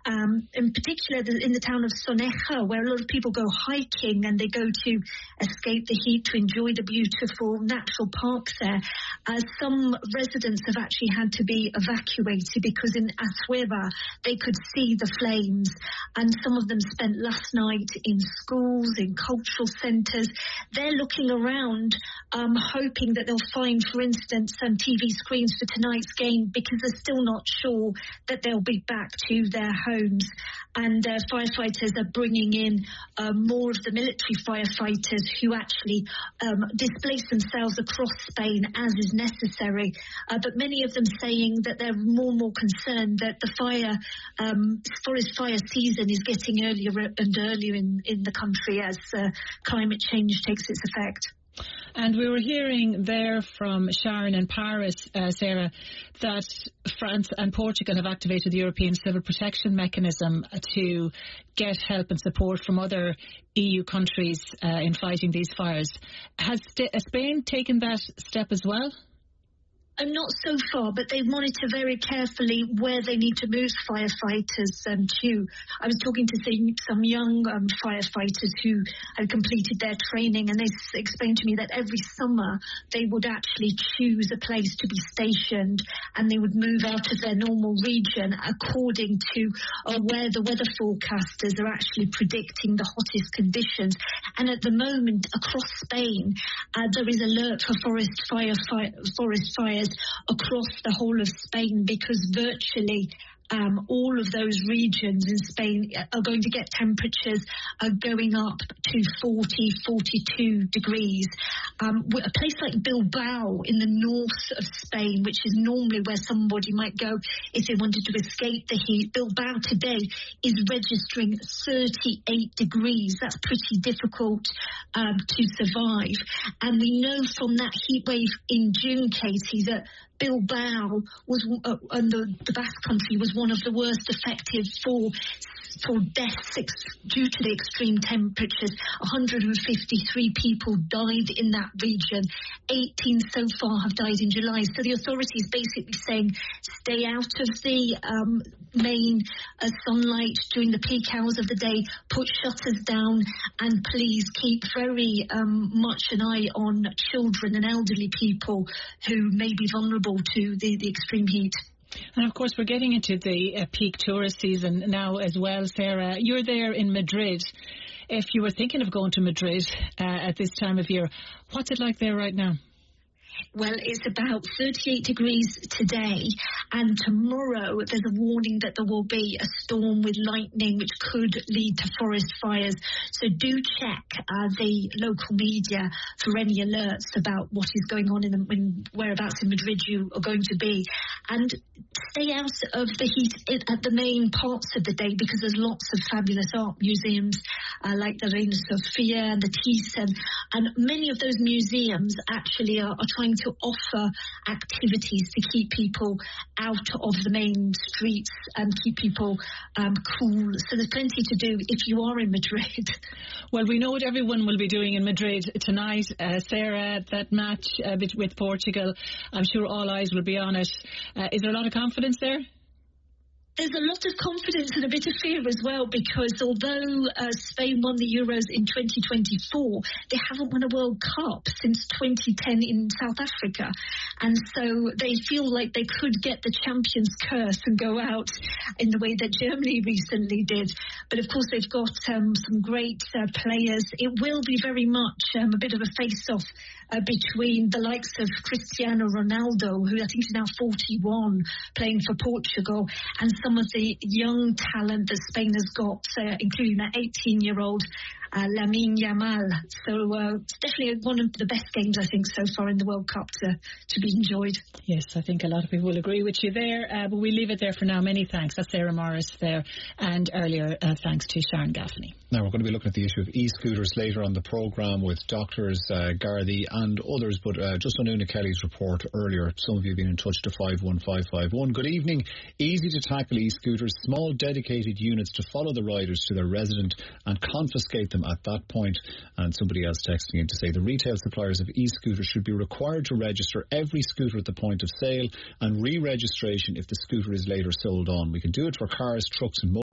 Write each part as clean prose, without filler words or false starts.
in particular in the town of Soneja, where a lot of people go hiking and they go to escape the heat, to enjoy the beautiful natural park there. Some residents have actually had to be evacuated because in Asueva they could see the flames, and some of them spent last night in schools, in cultural centres. They're looking around, hoping that they'll find, for instance, some TV screens for tonight's game, because they're still not sure that they'll be back to their homes. And firefighters are bringing in more of the military firefighters who actually displace themselves across Spain as is necessary. But many of them saying that they're more and more concerned that the forest fire season is getting earlier and earlier in the country as climate change takes its effect. And we were hearing there from Sharon in Paris, Sarah, that France and Portugal have activated the European Civil Protection Mechanism to get help and support from other EU countries in fighting these fires. Has Spain taken that step as well? Not so far, but they monitor very carefully where they need to move firefighters to. I was talking to some young firefighters who had completed their training, and they explained to me that every summer they would actually choose a place to be stationed, and they would move out of their normal region according to where the weather forecasters are actually predicting the hottest conditions. And at the moment, across Spain, there is alert for forest fires across the whole of Spain, because virtually all of those regions in Spain are going to get temperatures going up to 40, 42 degrees. A place like Bilbao in the north of Spain, which is normally where somebody might go if they wanted to escape the heat, Bilbao today is registering 38 degrees. That's pretty difficult to survive. And we know from that heat wave in June, Katie, that Bilbao was, and the Basque Country was one of the worst affected for deaths due to the extreme temperatures. 153 people died in that region. 18 so far have died in July. So the authorities basically saying stay out of the main sunlight during the peak hours of the day, put shutters down, and please keep very much an eye on children and elderly people who may be vulnerable to the extreme heat. And of course, we're getting into the peak tourist season now as well, Sarah. You're there in Madrid. If you were thinking of going to Madrid at this time of year, what's it like there right now? Well, it's about 38 degrees today, and tomorrow there's a warning that there will be a storm with lightning which could lead to forest fires. So do check the local media for any alerts about what is going on in whereabouts in Madrid you are going to be. And stay out of the heat at the main parts of the day, because there's lots of fabulous art museums like the Reina Sofia and the Thyssen, and many of those museums actually are trying to offer activities to keep people out of the main streets and keep people cool. So there's plenty to do if you are in Madrid. Well, we know what everyone will be doing in Madrid tonight. Sarah, that match with Portugal, I'm sure all eyes will be on it. Is there a lot of confidence there? There's a lot of confidence and a bit of fear as well, because although Spain won the Euros in 2024, they haven't won a World Cup since 2010 in South Africa. And so they feel like they could get the champion's curse and go out in the way that Germany recently did. But of course, they've got some great players. It will be very much a bit of a face-off between the likes of Cristiano Ronaldo, who I think is now 41, playing for Portugal, and some of the young talent that Spain has got, including that 18-year-old Lamine Yamal. So it's definitely one of the best games, I think, so far in the World Cup to be enjoyed. Yes, I think a lot of people will agree with you there, but we leave it there for now. Many thanks. That's Sarah Morris there, and earlier thanks to Sharon Gaffney. Now we're going to be looking at the issue of e-scooters later on the programme with doctors, Gardaí and others, but just on Una Kelly's report earlier, some of you have been in touch to 51551. Good evening. Easy to tackle e-scooters, small dedicated units to follow the riders to their resident and confiscate them at that point. And somebody else texting in to say the retail suppliers of e-scooters should be required to register every scooter at the point of sale and re-registration if the scooter is later sold on. We can do it for cars, trucks and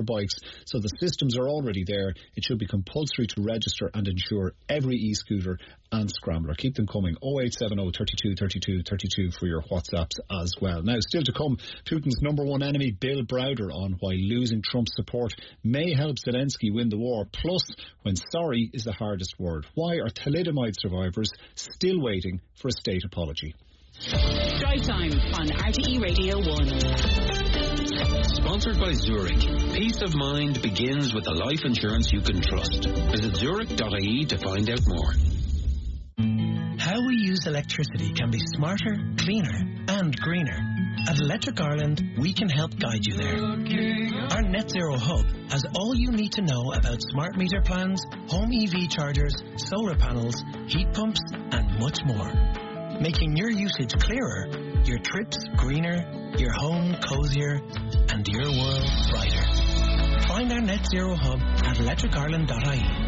bikes, so the systems are already there. It should be compulsory to register and insure every e-scooter and scrambler. Keep them coming. 0870 32 32 32 for your WhatsApps as well. Now, still to come, Putin's number one enemy, Bill Browder, on why losing Trump's support may help Zelensky win the war. Plus, when sorry is the hardest word. Why are thalidomide survivors still waiting for a state apology? Drive Time on RTE Radio 1. Sponsored by Zurich. Peace of mind begins with the life insurance you can trust. Visit zurich.ie to find out more. How we use electricity can be smarter, cleaner and greener. At Electric Ireland, we can help guide you there. Our Net Zero Hub has all you need to know about smart meter plans, home EV chargers, solar panels, heat pumps and much more. Making your usage clearer, your trips greener, your home cozier and your world brighter. Find our Net Zero Hub at electricireland.ie.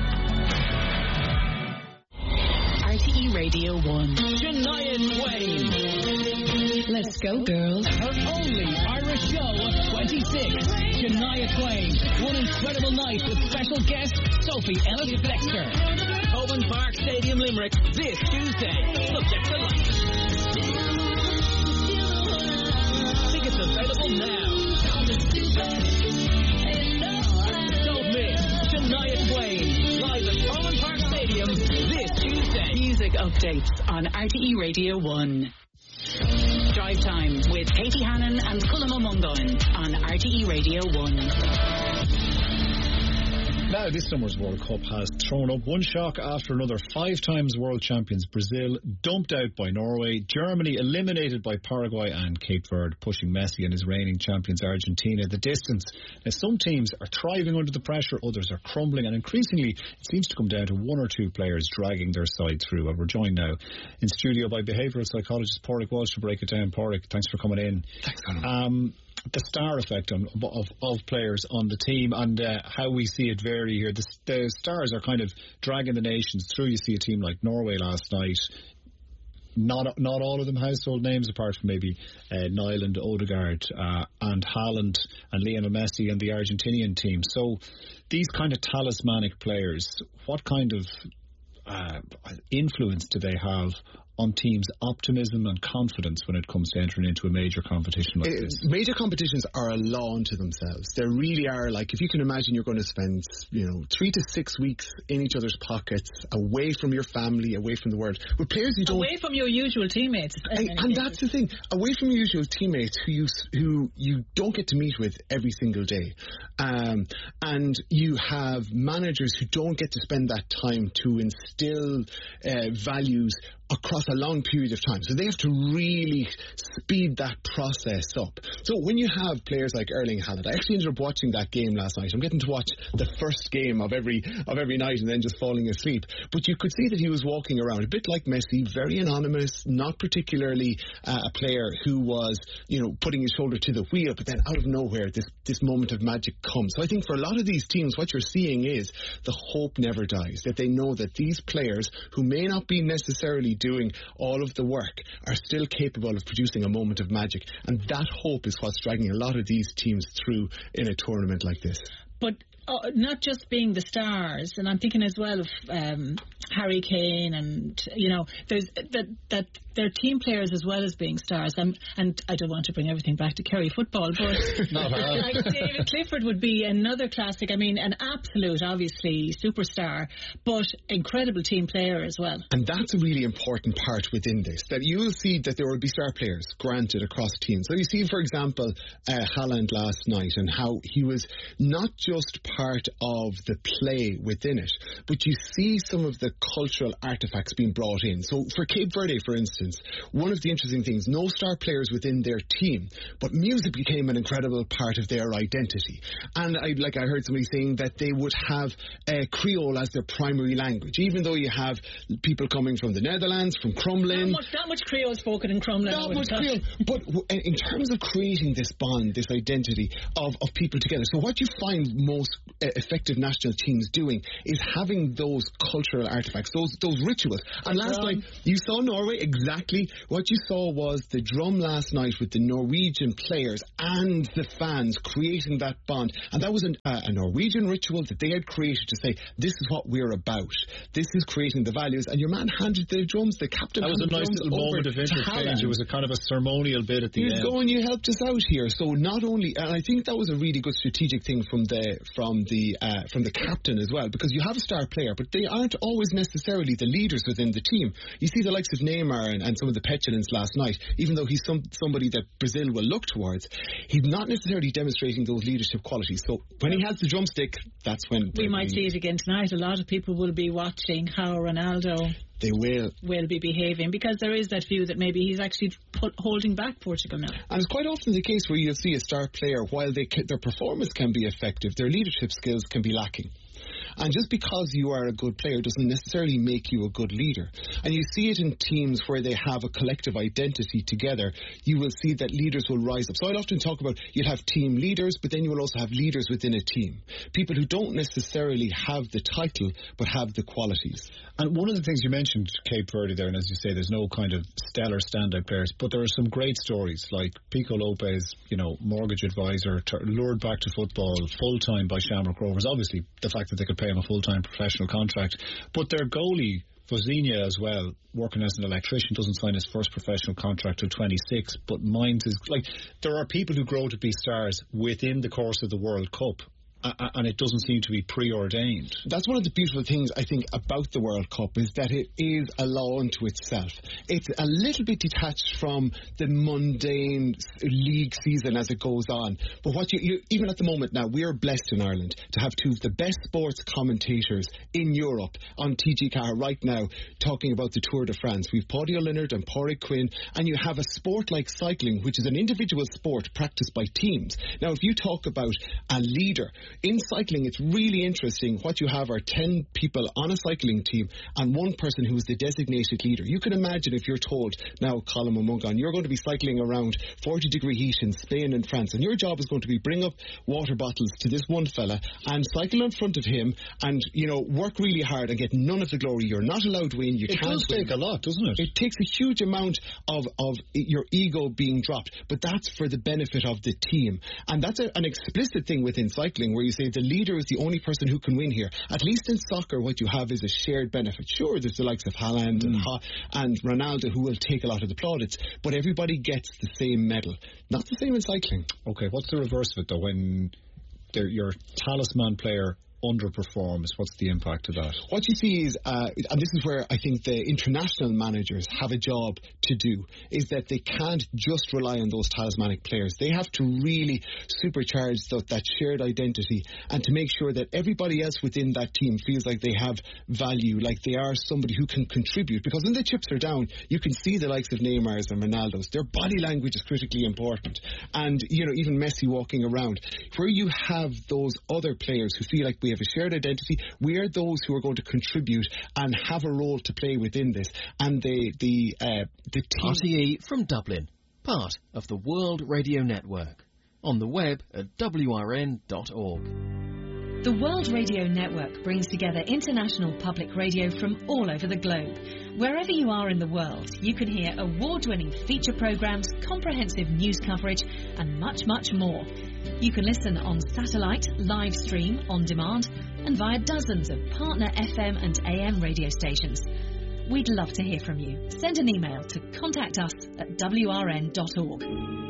RTE Radio 1. Shania Twain. Let's go, girls. Her only Irish show of 26. Shania Twain. One incredible night with special guest Sophie Ellis-Bextor. Owen Park Stadium, Limerick, this Tuesday. Subject to license. Tickets available now. Don't miss Shania Twain live at Owen Park Stadium this Tuesday. Music updates on RTE Radio 1. Drive Time with Katie Hannon and Cullum O'Mungoin on RTE Radio 1. Now, this summer's World Cup has thrown up one shock after another. 5 times world champions Brazil dumped out by Norway, Germany eliminated by Paraguay, and Cape Verde pushing Messi and his reigning champions Argentina the distance. Now, some teams are thriving under the pressure, others are crumbling, and increasingly it seems to come down to one or two players dragging their side through. And we're joined now in studio by behavioural psychologist Pádraig Walsh to break it down. Pádraig, thanks for coming in. Thanks, Conor. The star effect of players on the team and how we see it vary here. The stars are kind of dragging the nations through. You see a team like Norway last night. Not all of them household names, apart from maybe Nyland, Odegaard and Haaland and Lionel Messi and the Argentinian team. So these kind of talismanic players, what kind of influence do they have on teams' optimism and confidence when it comes to entering into a major competition like this? Major competitions are a law unto themselves. They really are. Like, if you can imagine, you're going to spend 3 to 6 weeks in each other's pockets, away from your family, away from the world, with players you don't... Away from your usual teammates. And that's the thing. Away from your usual teammates who you don't get to meet with every single day. And you have managers who don't get to spend that time to instill values across a long period of time. So they have to really speed that process up. So when you have players like Erling Haaland, I actually ended up watching that game last night. I'm getting to watch the first game of every night and then just falling asleep. But you could see that he was walking around a bit like Messi, very anonymous, not particularly a player who was, putting his shoulder to the wheel, but then out of nowhere this moment of magic comes. So I think for a lot of these teams, what you're seeing is the hope never dies, that they know that these players who may not be necessarily doing all of the work are still capable of producing a moment of magic, and that hope is what's dragging a lot of these teams through in a tournament like this. But not just being the stars, and I'm thinking as well of Harry Kane, and there's that they're team players as well as being stars. And I don't want to bring everything back to Kerry football, but like David Clifford would be another classic. I mean, an absolute, obviously, superstar, but incredible team player as well. And that's a really important part within this, that you will see that there will be star players, granted, across teams. So you see, for example, Haaland last night, and how he was not just part of the play within it, but you see some of the cultural artifacts being brought in. So for Cape Verde, for instance, one of the interesting things, no star players within their team, but music became an incredible part of their identity. And I heard somebody saying that they would have Creole as their primary language, even though you have people coming from the Netherlands, from Crumlin. Not much Creole spoken in Crumlin. Not much Creole, but in terms of creating this bond, this identity of people together. So what you find most effective national teams doing, is having those cultural artifacts, those rituals. And last night, you saw Norway, exactly what you saw was the drum last night with the Norwegian players and the fans creating that bond. And that was a Norwegian ritual that they had created to say, this is what we're about. This is creating the values. And your man handed the drums, the captain. That was a nice little moment of interchange. It was a kind of a ceremonial bit at the end. Going, you helped us out here. So not only, and I think that was a really good strategic thing from the captain as well, because you have a star player, but they aren't always necessarily the leaders within the team. You see the likes of Neymar and some of the petulance last night, even though he's somebody that Brazil will look towards, he's not necessarily demonstrating those leadership qualities. So when he has the drumstick, that's when we might see it again tonight. A lot of people will be watching how Ronaldo will be behaving, because there is that view that maybe he's actually holding back Portugal now. And it's quite often the case where you'll see a star player, while their performance can be effective, their leadership skills can be lacking. And just because you are a good player doesn't necessarily make you a good leader. And you see it in teams where they have a collective identity together. You will see that leaders will rise up. So I'd often talk about, you'll have team leaders, but then you will also have leaders within a team. People who don't necessarily have the title, but have the qualities. And one of the things you mentioned, Cape Verde there, and as you say, there's no kind of stellar standout players, but there are some great stories, like Pico Lopez, mortgage advisor, lured back to football full-time by Shamrock Rovers. Obviously, the fact that they could pay him a full-time professional contract, but their goalie, Vozinha, as well, working as an electrician, doesn't sign his first professional contract till 26, but minds is, there are people who grow to be stars within the course of the World Cup. And it doesn't seem to be preordained. That's one of the beautiful things, I think, about the World Cup, is that it is a law unto itself. It's a little bit detached from the mundane league season as it goes on. But what you even at the moment now, we are blessed in Ireland to have two of the best sports commentators in Europe on TG4 right now talking about the Tour de France. We've Pádraig Leonard and Pádraig Quinn, and you have a sport like cycling, which is an individual sport practiced by teams. Now, if you talk about a leader, in cycling, it's really interesting. What you have are 10 people on a cycling team and one person who is the designated leader. You can imagine if you're told, now, Colm Ó Mongáin, you're going to be cycling around 40-degree heat in Spain and France, and your job is going to be bring up water bottles to this one fella and cycle in front of him and, work really hard and get none of the glory. You're not allowed to win. It does take a lot, doesn't it? It takes a huge amount of your ego being dropped, but that's for the benefit of the team. And that's an explicit thing within cycling, where you say the leader is the only person who can win here. At least in soccer, what you have is a shared benefit. Sure, there's the likes of Haaland and Ronaldo who will take a lot of the plaudits, but everybody gets the same medal. Not the same in cycling. Okay, what's the reverse of it, though? When your talisman player underperforms, what's the impact of that? What you see is, and this is where I think the international managers have a job to do, is that they can't just rely on those talismanic players. They have to really supercharge that shared identity, and to make sure that everybody else within that team feels like they have value, like they are somebody who can contribute. Because when the chips are down, you can see the likes of Neymar's and Ronaldo's. Their body language is critically important. And, even Messi walking around. Where you have those other players who feel like we have a shared identity, we are those who are going to contribute and have a role to play within this. And the team... RTE from Dublin, part of the World Radio Network. On the web at wrn.org. The World Radio Network brings together international public radio from all over the globe. Wherever you are in the world, you can hear award-winning feature programs, comprehensive news coverage, and much, much more. You can listen on satellite, live stream, on demand, and via dozens of partner FM and AM radio stations. We'd love to hear from you. Send an email to contact us at wrn.org.